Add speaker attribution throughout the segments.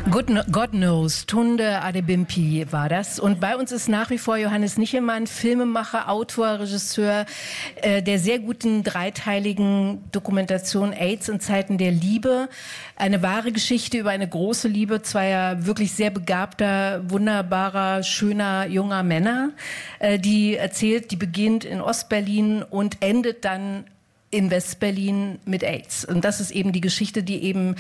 Speaker 1: God Knows, Tunde Adebimpe war das. Und bei uns ist nach wie vor Johannes Nichelmann, Filmemacher, Autor, Regisseur der sehr guten dreiteiligen Dokumentation AIDS in Zeiten der Liebe. Eine wahre Geschichte über eine große Liebe zweier wirklich sehr begabter, wunderbarer, schöner, junger Männer, die beginnt in Ostberlin und endet dann in Westberlin mit AIDS. Und das ist eben die Geschichte, die eben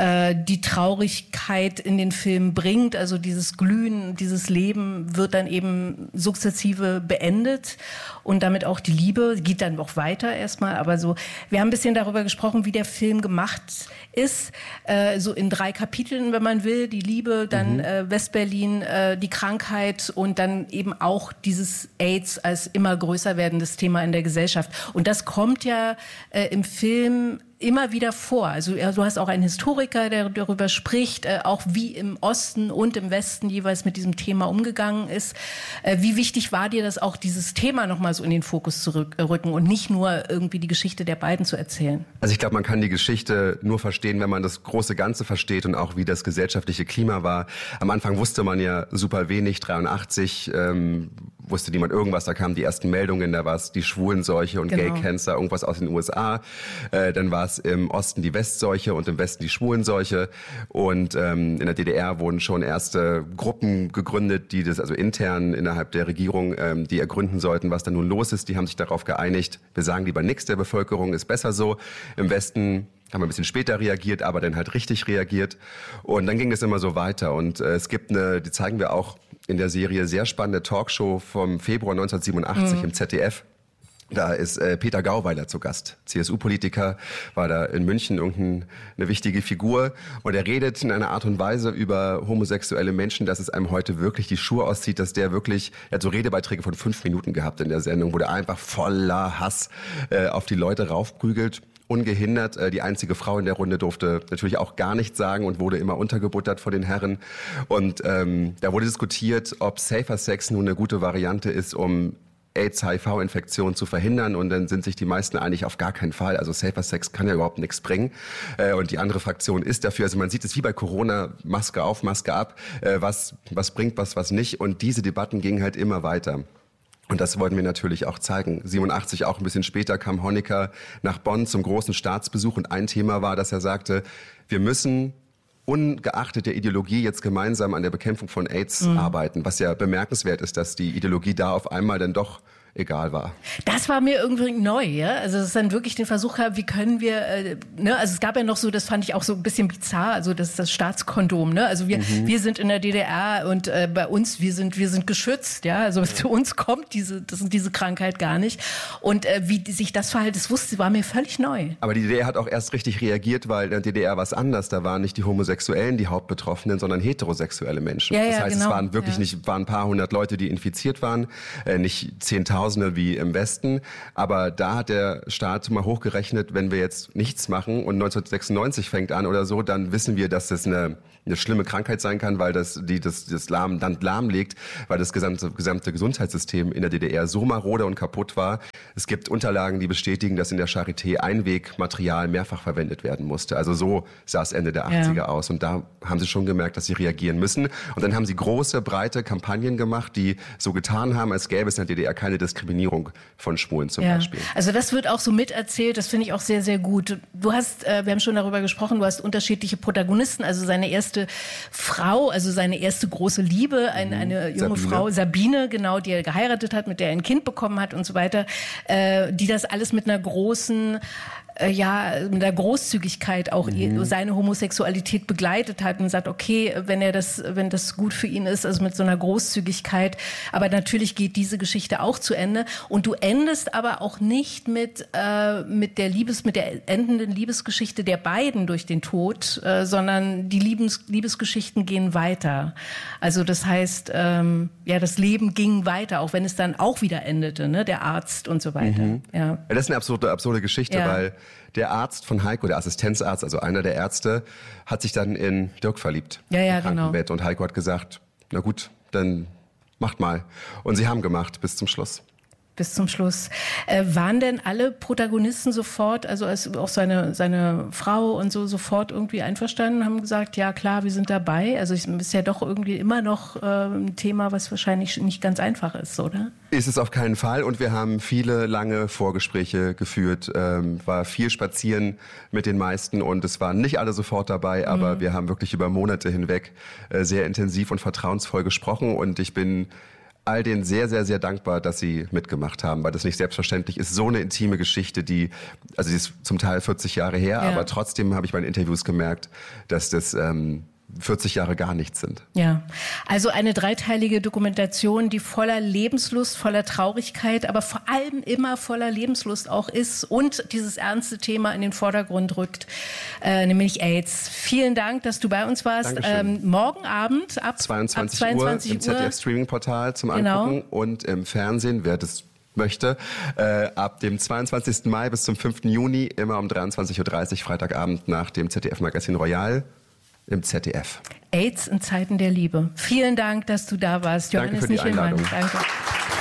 Speaker 1: die Traurigkeit in den Film bringt. Also dieses Glühen, dieses Leben wird dann eben sukzessive beendet und damit auch die Liebe geht dann auch weiter erstmal. Aber so, wir haben ein bisschen darüber gesprochen, wie der Film gemacht ist. So in 3 Kapiteln, wenn man will. Die Liebe, dann Westberlin, die Krankheit und dann eben auch dieses AIDS als immer größer werdendes Thema in der Gesellschaft. Und das kommt ja im Film immer wieder vor. Also du hast auch einen Historiker, der darüber spricht, auch wie im Osten und im Westen jeweils mit diesem Thema umgegangen ist. Wie wichtig war dir das auch, dieses Thema nochmal so in den Fokus zu rücken und nicht nur irgendwie die Geschichte der beiden zu erzählen?
Speaker 2: Also ich glaube, man kann die Geschichte nur verstehen, wenn man das große Ganze versteht und auch wie das gesellschaftliche Klima war. Am Anfang wusste man ja super wenig, 83 wusste niemand irgendwas, da kamen die ersten Meldungen, da war es die Schwulenseuche und Gay Cancer, irgendwas aus den USA. Dann war es im Osten die Westseuche und im Westen die Schwulenseuche. Und in der DDR wurden schon erste Gruppen gegründet, die das also intern innerhalb der Regierung, die ergründen sollten, was da nun los ist. Die haben sich darauf geeinigt, wir sagen lieber nichts der Bevölkerung, ist besser so. Im Westen haben wir ein bisschen später reagiert, aber dann halt richtig reagiert. Und dann ging es immer so weiter. Und es gibt die zeigen wir auch in der Serie, sehr spannende Talkshow vom Februar 1987 im ZDF. Da ist Peter Gauweiler zu Gast, CSU-Politiker, war da in München eine wichtige Figur. Und er redet in einer Art und Weise über homosexuelle Menschen, dass es einem heute wirklich die Schuhe auszieht, dass der wirklich, er hat so Redebeiträge von 5 Minuten gehabt in der Sendung, wo der einfach voller Hass auf die Leute raufprügelt. Ungehindert. Die einzige Frau in der Runde durfte natürlich auch gar nichts sagen und wurde immer untergebuttert vor den Herren. Und da wurde diskutiert, ob Safer Sex nun eine gute Variante ist, um AIDS-HIV-Infektion zu verhindern. Und dann sind sich die meisten einig, auf gar keinen Fall. Also Safer Sex kann ja überhaupt nichts bringen. Und die andere Fraktion ist dafür. Also man sieht es wie bei Corona, Maske auf, Maske ab. Was bringt was nicht. Und diese Debatten gingen halt immer weiter. Und das wollten wir natürlich auch zeigen. 87, auch ein bisschen später, kam Honecker nach Bonn zum großen Staatsbesuch. Und ein Thema war, dass er sagte, wir müssen ungeachtet der Ideologie jetzt gemeinsam an der Bekämpfung von AIDS arbeiten. Was ja bemerkenswert ist, dass die Ideologie da auf einmal dann doch egal war.
Speaker 1: Das war mir irgendwie neu, ja. Also es ist dann wirklich den Versuch gehabt, wie können wir, also es gab ja noch so, das fand ich auch so ein bisschen bizarr, also das Staatskondom, ne? Also wir sind in der DDR und bei uns, wir sind geschützt, ja. Also zu uns kommt diese Krankheit gar nicht. Und wie sich das verhält, das war mir völlig neu.
Speaker 2: Aber die DDR hat auch erst richtig reagiert, weil in der DDR war es anders. Da waren nicht die Homosexuellen die Hauptbetroffenen, sondern heterosexuelle Menschen.
Speaker 1: Ja,
Speaker 2: das heißt,
Speaker 1: genau.
Speaker 2: Es waren wirklich waren ein paar hundert Leute, die infiziert waren, nicht 10.000 wie im Westen. Aber da hat der Staat mal hochgerechnet, wenn wir jetzt nichts machen und 1996 fängt an oder so, dann wissen wir, dass das eine schlimme Krankheit sein kann, weil das lahmlegt, weil das gesamte Gesundheitssystem in der DDR so marode und kaputt war. Es gibt Unterlagen, die bestätigen, dass in der Charité Einwegmaterial mehrfach verwendet werden musste. Also so sah es Ende der 80er aus. Und da haben sie schon gemerkt, dass sie reagieren müssen. Und dann haben sie große, breite Kampagnen gemacht, die so getan haben, als gäbe es in der DDR keine Diskriminierung von Schwulen zum Beispiel.
Speaker 1: Also das wird auch so miterzählt, das finde ich auch sehr, sehr gut. Du hast, wir haben schon darüber gesprochen, du hast unterschiedliche Protagonisten, also seine erste Frau, also seine erste große Liebe, eine junge Frau, Sabine, genau, die er geheiratet hat, mit der er ein Kind bekommen hat und so weiter, die das alles mit einer großen mit der Großzügigkeit auch seine Homosexualität begleitet hat und sagt, okay, wenn das gut für ihn ist, also mit so einer Großzügigkeit. Aber natürlich geht diese Geschichte auch zu Ende. Und du endest aber auch nicht mit der endenden Liebesgeschichte der beiden durch den Tod, sondern die Liebesgeschichten gehen weiter. Also das heißt, das Leben ging weiter, auch wenn es dann auch wieder endete, ne? Der Arzt und so weiter. Ja,
Speaker 2: das ist eine absurde Geschichte, weil der Arzt von Heiko, der Assistenzarzt, also einer der Ärzte, hat sich dann in Dirk verliebt.
Speaker 1: Im
Speaker 2: Krankenbett.
Speaker 1: Genau.
Speaker 2: Und Heiko hat gesagt, na gut, dann macht mal. Und sie haben gemacht bis zum Schluss.
Speaker 1: bis zum Schluss. Waren denn alle Protagonisten sofort, also auch seine Frau und so, sofort irgendwie einverstanden, haben gesagt, ja klar, wir sind dabei? Also es ist ja doch irgendwie immer noch ein Thema, was wahrscheinlich nicht ganz einfach ist, oder?
Speaker 2: Ist es auf keinen Fall, und wir haben viele lange Vorgespräche geführt, war viel spazieren mit den meisten, und es waren nicht alle sofort dabei, aber wir haben wirklich über Monate hinweg sehr intensiv und vertrauensvoll gesprochen, und ich bin all denen sehr, sehr, sehr dankbar, dass sie mitgemacht haben, weil das nicht selbstverständlich ist. So eine intime Geschichte, die ist zum Teil 40 Jahre her, aber trotzdem habe ich bei den Interviews gemerkt, dass das 40 Jahre gar nichts sind.
Speaker 1: Ja, also eine dreiteilige Dokumentation, die voller Lebenslust, voller Traurigkeit, aber vor allem immer voller Lebenslust auch ist und dieses ernste Thema in den Vordergrund rückt, nämlich AIDS. Vielen Dank, dass du bei uns warst. Morgen Abend ab 22 Uhr im
Speaker 2: ZDF-Streaming-Portal zum Angucken und im Fernsehen, wer das möchte, ab dem 22. Mai bis zum 5. Juni, immer um 23.30 Uhr Freitagabend nach dem ZDF-Magazin Royal im ZDF.
Speaker 1: AIDS in Zeiten der Liebe. Vielen Dank, dass du da warst, Johannes
Speaker 2: Danke für die
Speaker 1: Nichelmann.
Speaker 2: Einladung.
Speaker 1: Danke.